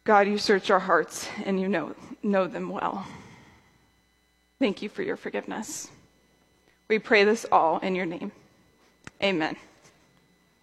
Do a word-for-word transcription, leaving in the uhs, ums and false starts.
God, you search our hearts and you know, know them well. Thank you for your forgiveness. We pray this all in your name. Amen.